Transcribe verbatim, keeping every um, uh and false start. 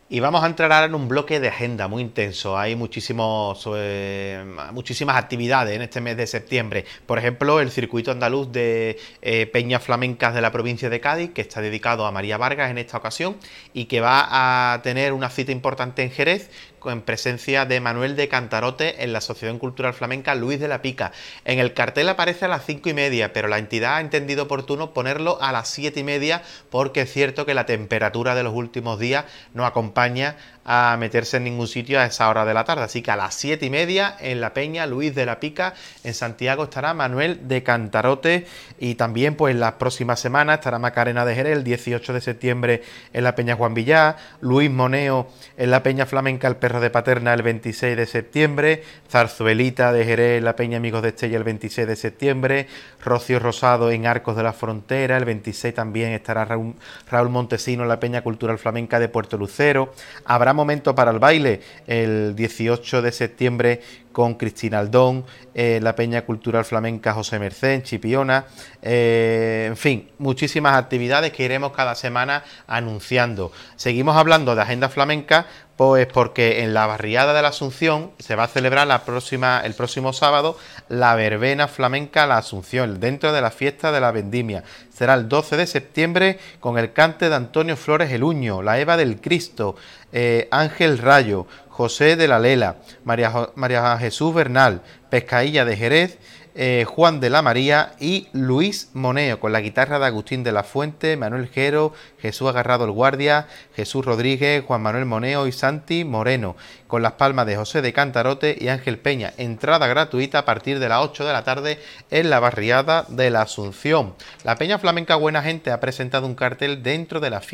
Y vamos a entrar ahora en un bloque de agenda muy intenso. Hay muchísimos, eh, muchísimas actividades en este mes de septiembre. Por ejemplo, el circuito andaluz de eh, peñas flamencas de la provincia de Cádiz, que está dedicado a María Vargas en esta ocasión y que va a tener una cita importante en Jerez, en presencia de Manuel de Cantarote en la Asociación Cultural Flamenca Luis de la Pica. En el cartel aparece a las cinco y media, pero la entidad ha entendido oportuno ponerlo a las siete y media porque es cierto que la temperatura de los últimos días no acompaña a meterse en ningún sitio a esa hora de la tarde. Así que a las siete y media en la Peña Luis de la Pica en Santiago estará Manuel de Cantarote, y también pues las próximas semanas estará Macarena de Jerez el dieciocho de septiembre en la Peña Juan Villá, Luis Moneo en la Peña Flamenca El Perro de Paterna el veintiséis de septiembre, Zarzuelita de Jerez en la Peña Amigos de Estella el veintiséis de septiembre, Rocío Rosado en Arcos de la Frontera, el veintiséis también estará Raúl, Raúl Montesino en la Peña Cultural Flamenca de Puerto Lucero. Habrá momento para el baile el dieciocho de septiembre con Cristina Aldón, eh, la Peña Cultural Flamenca José Mercé en Chipiona, eh, en fin, muchísimas actividades que iremos cada semana anunciando. Seguimos hablando de agenda flamenca, pues porque en la barriada de la Asunción se va a celebrar la próxima, el próximo sábado la verbena flamenca La Asunción, dentro de la fiesta de la vendimia. Será el doce de septiembre con el cante de Antonio Flores el Uño, la Eva del Cristo, eh, Ángel Rayo, José de la Lela, María, María Jesús Bernal, Pescailla de Jerez, eh, Juan de la María y Luis Moneo, con la guitarra de Agustín de la Fuente, Manuel Jero, Jesús Agarrado el Guardia, Jesús Rodríguez, Juan Manuel Moneo y Santi Moreno, con las palmas de José de Cantarote y Ángel Peña. Entrada gratuita a partir de las ocho de la tarde en la barriada de la Asunción. La Peña Flamenca Buena Gente ha presentado un cartel dentro de la fiesta